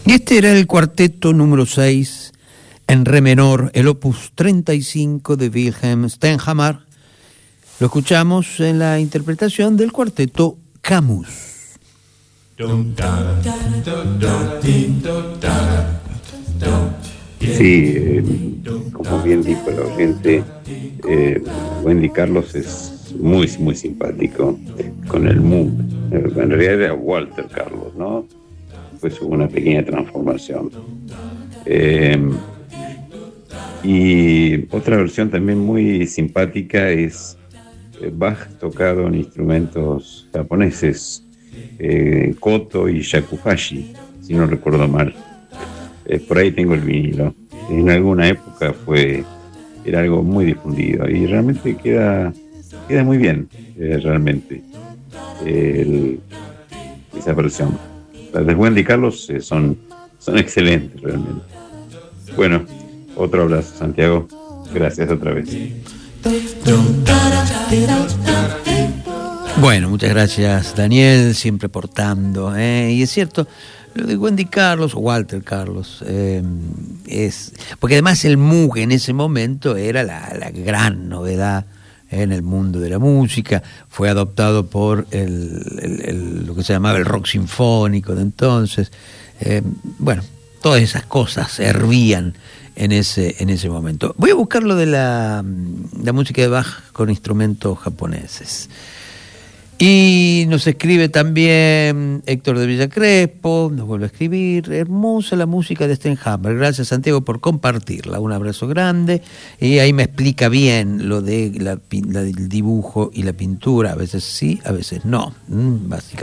Y este era el cuarteto número 6 en re menor, el opus 35 de Wilhelm Stenhammar. Lo escuchamos en la interpretación del cuarteto Camus. Sí, como bien dijo el oyente, Wendy Carlos es muy, muy simpático con el Moog. En realidad era Walter Carlos, ¿no? Pues hubo una pequeña transformación. Y otra versión también muy simpática es Bach tocado en instrumentos japoneses, koto y shakuhachi, si no recuerdo mal. Por ahí tengo el vinilo. En alguna época era algo muy difundido y realmente queda muy bien, realmente, esa versión. Las de Wendy Carlos son excelentes realmente. Bueno, otro abrazo, Santiago. Gracias otra vez. Bueno, muchas gracias, Daniel, siempre portando. Y es cierto, lo de Wendy Carlos, o Walter Carlos, es... Porque además el Moog en ese momento era la gran novedad en el mundo de la música. Fue adoptado por lo que se llamaba el rock sinfónico de entonces. Bueno, todas esas cosas hervían en ese momento. Voy a buscar lo de la música de Bach con instrumentos japoneses. Y nos escribe también Héctor de Villa Crespo, nos vuelve a escribir: hermosa la música de Stenhammar, gracias Santiago por compartirla, un abrazo grande. Y ahí me explica bien lo de del dibujo y la pintura, a veces sí, a veces no, básicamente.